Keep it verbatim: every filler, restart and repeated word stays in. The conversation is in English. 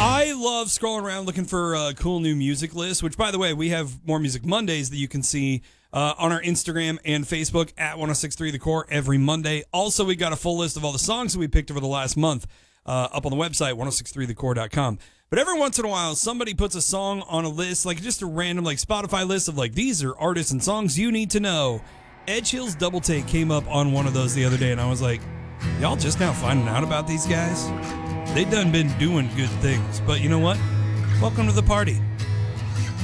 I love scrolling around looking for uh, cool new music lists, which, by the way, we have More Music Mondays that you can see uh, on our Instagram and Facebook at ten sixty-three The Core every Monday. Also, we got a full list of all the songs that we picked over the last month uh, up on the website, ten sixty-three the core dot com. But every once in a while, somebody puts a song on a list, like just a random like Spotify list of like, these are artists and songs you need to know. Edge Hill's Double Take came up on one of those the other day, and I was like, y'all just now finding out about these guys? They done been doing good things, but you know what? Welcome to the party.